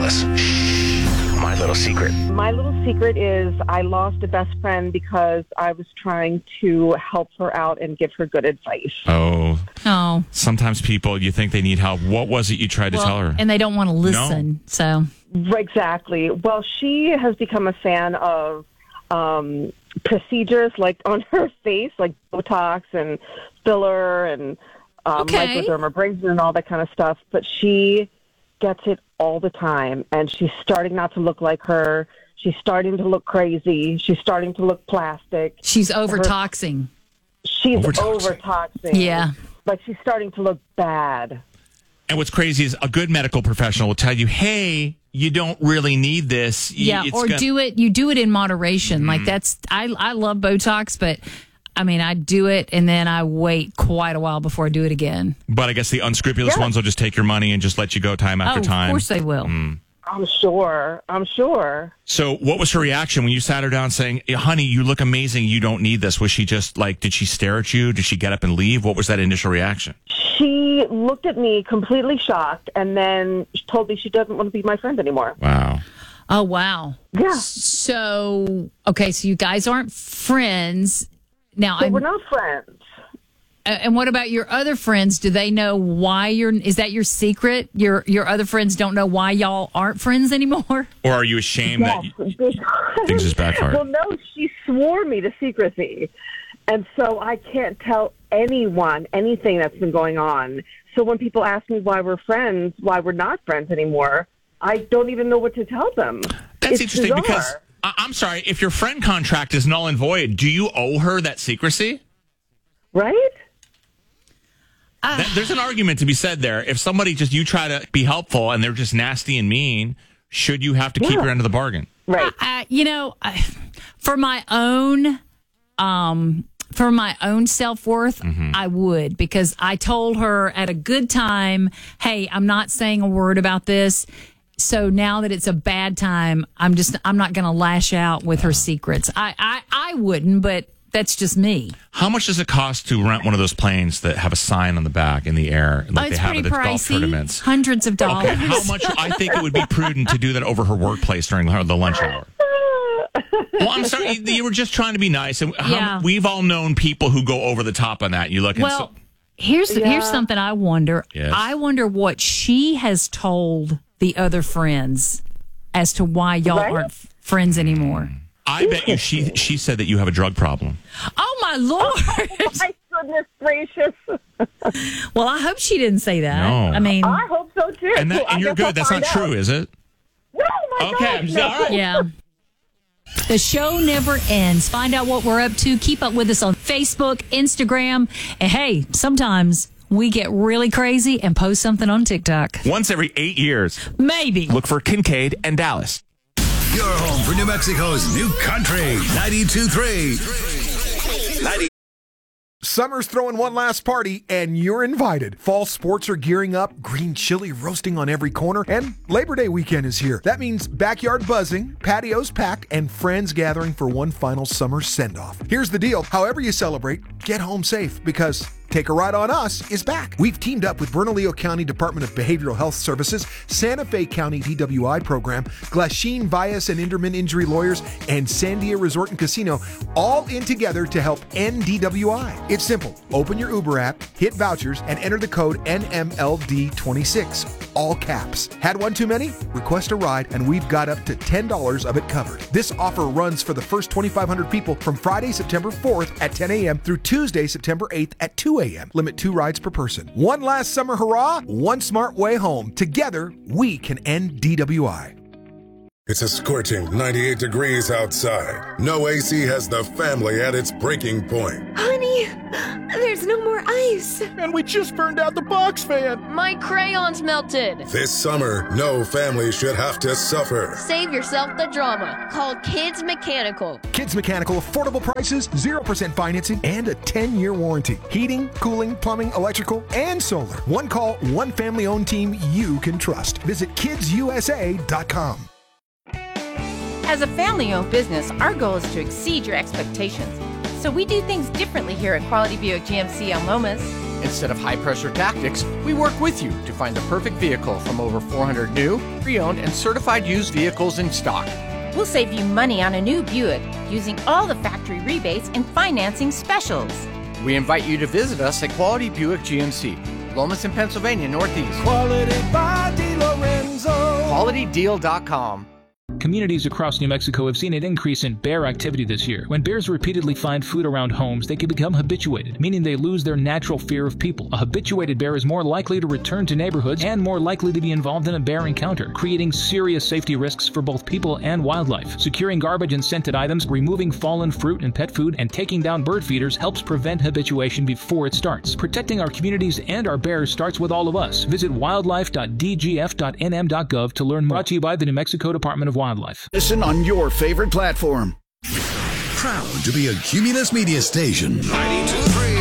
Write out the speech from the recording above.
Dallas. My little secret. My little secret is I lost a best friend because I was trying to help her out and give her good advice. Oh. Oh. Sometimes people, you think they need help. What was it you tried to tell her? And they don't want to listen. So Exactly. Well, she has become a fan of procedures like on her face, like Botox and filler and microdermabrasion and all that kind of stuff. But she gets it all the time, and she's starting not to look like her. She's starting to look crazy. She's starting to look plastic. she's overtoxing. She's overtoxing. Yeah. Like she's starting to look bad. And what's crazy is a good medical professional will tell you, hey, you don't really need this. Do it in moderation. Like I love Botox, but I mean, I do it and then I wait quite a while before I do it again. But I guess the unscrupulous ones will just take your money and just let you go time after time. Of course they will. I'm sure. So what was her reaction when you sat her down saying, honey, you look amazing. You don't need this. Was she just like, did she stare at you? Did she get up and leave? What was that initial reaction? She looked at me completely shocked and then told me she doesn't want to be my friend anymore. Wow. Oh, wow. Yeah. So, okay, so you guys aren't friends. Now, So we're not friends. And what about your other friends? Do they know why is that your secret? Your other friends don't know why y'all aren't friends anymore? Or are you ashamed that things just backfired? Well, no, she swore me to secrecy. And so I can't tell anyone anything that's been going on. So when people ask me why we're friends, why we're not friends anymore, I don't even know what to tell them. That's it's interesting bizarre. because, I'm sorry, if your friend contract is null and void, do you owe her that secrecy? Right? There's an argument to be said there. If somebody you try to be helpful and they're just nasty and mean, should you have to keep your end of the bargain? Right. For my own self-worth, I would, because I told her at a good time, hey, I'm not saying a word about this. So now that it's a bad time, I'm not going to lash out with her secrets. I wouldn't, but that's just me. How much does it cost to rent one of those planes that have a sign on the back in the air, like they have at the golf tournaments? Hundreds of dollars. Okay, how much? I think it would be prudent to do that over her workplace during the lunch hour. Well, I'm sorry, you were just trying to be nice. And we've all known people who go over the top on that. You look at here's something I wonder. Yes. I wonder what she has told the other friends as to why y'all aren't friends anymore. I bet you she said that you have a drug problem. Oh, my Lord. Oh, my goodness gracious. Well, I hope she didn't say that. No. I mean, I hope so, too. And you're good. That's not true, is it? No, my Okay, God. all right. yeah. The show never ends. Find out what we're up to. Keep up with us on Facebook, Instagram. And hey, sometimes we get really crazy and post something on TikTok. Once every 8 years. Maybe. Look for Kincaid and Dallas. Your home for New Mexico's new country, 92.3. Summer's throwing one last party, and you're invited. Fall sports are gearing up, green chili roasting on every corner, and Labor Day weekend is here. That means backyard buzzing, patios packed, and friends gathering for one final summer send-off. Here's the deal. However you celebrate, get home safe, because Take a Ride on Us is back. We've teamed up with Bernalillo County Department of Behavioral Health Services, Santa Fe County DWI program, Glasheen Bias and Inderman Injury Lawyers, and Sandia Resort and Casino, all in together to help end DWI. It's simple. Open your Uber app, hit vouchers, and enter the code NMLD26. All caps. Had one too many? Request a ride, and we've got up to $10 of it covered. This offer runs for the first 2,500 people from Friday, September 4th at 10 a.m. through Tuesday, September 8th at 2 a.m. Limit 2 rides per person. One last summer hurrah, one smart way home. Together, we can end DWI. It's a scorching 98 degrees outside. No AC has the family at its breaking point. Honey, there's no more ice. And we just burned out the box fan. My crayons melted. This summer, no family should have to suffer. Save yourself the drama. Call Kids Mechanical. Kids Mechanical, affordable prices, 0% financing, and a 10-year warranty. Heating, cooling, plumbing, electrical, and solar. One call, one family-owned team you can trust. Visit kidsusa.com. As a family-owned business, our goal is to exceed your expectations. So we do things differently here at Quality Buick GMC El Lomas. Instead of high-pressure tactics, we work with you to find the perfect vehicle from over 400 new, pre-owned, and certified used vehicles in stock. We'll save you money on a new Buick using all the factory rebates and financing specials. We invite you to visit us at Quality Buick GMC, Lomas in Pennsylvania Northeast. Quality by DeLorenzo. QualityDeal.com. Communities across New Mexico have seen an increase in bear activity this year. When bears repeatedly find food around homes, they can become habituated, meaning they lose their natural fear of people. A habituated bear is more likely to return to neighborhoods and more likely to be involved in a bear encounter, creating serious safety risks for both people and wildlife. Securing garbage and scented items, removing fallen fruit and pet food, and taking down bird feeders helps prevent habituation before it starts. Protecting our communities and our bears starts with all of us. Visit wildlife.dgf.nm.gov to learn more. Brought to you by the New Mexico Department of Wildlife. Listen on your favorite platform. Proud to be a Cumulus Media station. 92.3